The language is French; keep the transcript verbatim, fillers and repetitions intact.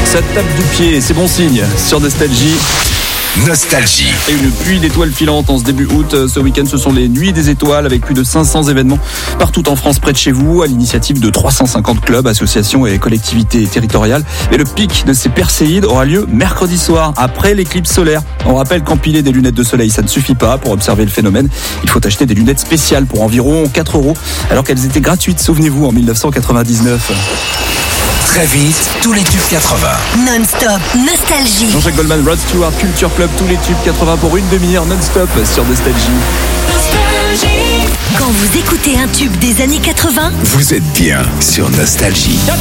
Ça tape du pied, c'est bon signe sur Nostalgie. Nostalgie. Et une pluie d'étoiles filantes en ce début août. Ce week-end, ce sont les Nuits des Étoiles avec plus de cinq cents événements partout en France près de chez vous, à l'initiative de trois cent cinquante clubs, associations et collectivités territoriales. Et le pic de ces perséides aura lieu mercredi soir, après l'éclipse solaire. On rappelle qu'empiler des lunettes de soleil, ça ne suffit pas pour observer le phénomène. Il faut acheter des lunettes spéciales pour environ quatre euros, alors qu'elles étaient gratuites, souvenez-vous, en dix-neuf cent quatre-vingt-dix-neuf. Très vite, tous les tubes quatre-vingts. Non-stop, Nostalgie. Jean-Jacques Goldman, Rod Stewart, Culture Club, tous les tubes quatre-vingts pour une demi-heure non-stop sur Nostalgie. Quand vous écoutez un tube des années quatre-vingts, Vous êtes bien sur Nostalgie.